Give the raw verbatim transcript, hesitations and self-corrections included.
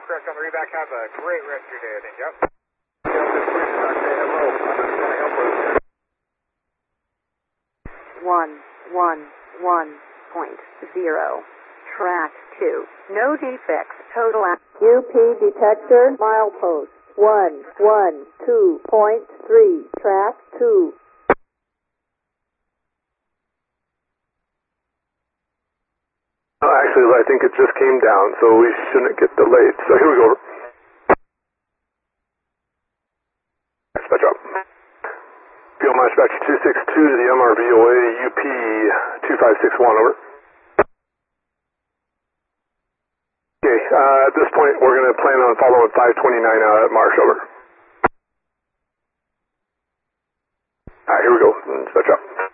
all correct on the reback. Have a great rest of your day, I think. Yep. One, one, one point zero. Track two. No defects. Total. U P detector, milepost. One, one, two point three. Track two. Actually, I think it just came down, so we shouldn't get delayed. So here we go. Dispatch up. P O dispatch two six two to the M R V O A U P two five six one, over. Okay, uh, at this point, we're going to plan on following five twenty-nine out at Marsh, over. Alright, here we go. Dispatch up.